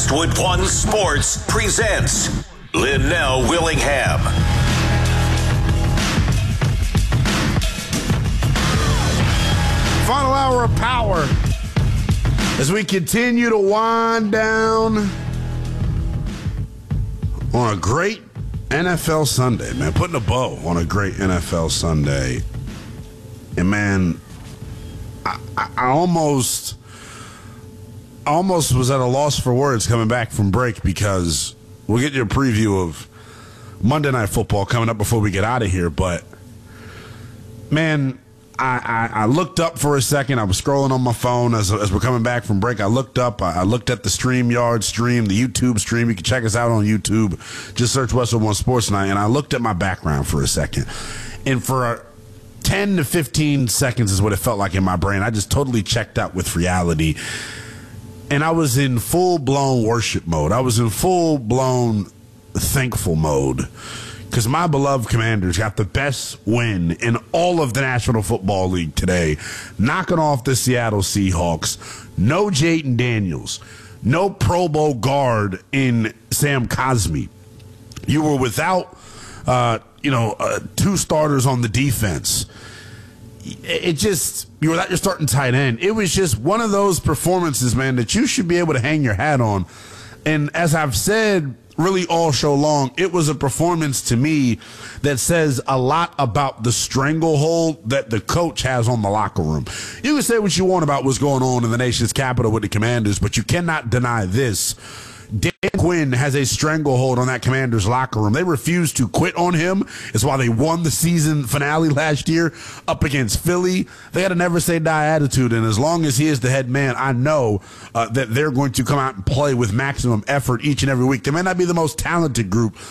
Westwood One Sports presents Linnell Willingham. Final hour of power as we continue to wind down on a great NFL Sunday, man. Putting a bow on a great NFL Sunday. And, man, I almost was at a loss for words coming back from break because we'll get you a preview of Monday Night Football coming up before we get out of here. But, man, I looked up for a second. I was scrolling on my phone as we're coming back from break. I looked up. I looked at the StreamYard stream, the YouTube stream. You can check us out on YouTube. Just search Westwood One Sports Night. And I looked at my background for a second. And for 10 to 15 seconds is what it felt like in my brain. I just totally checked out with reality. And I was in full-blown worship mode. I was in full-blown thankful mode. Because my beloved Commanders got the best win in all of the National Football League today, knocking off the Seattle Seahawks. No Jayden Daniels. No Pro Bowl guard in Sam Cosmi. You were without, two starters on the defense. You were without your starting tight end. It was just one of those performances, man, that you should be able to hang your hat on. And as I've said really all show long, it was a performance to me that says a lot about the stranglehold that the coach has on the locker room. You can say what you want about what's going on in the nation's capital with the Commanders, but you cannot deny this. Dan Quinn has a stranglehold on that Commanders locker room. They refuse to quit on him. It's why they won the season finale last year up against Philly. They had a never say die attitude, and as long as he is the head man, I know that they're going to come out and play with maximum effort each and every week. They may not be the most talented group,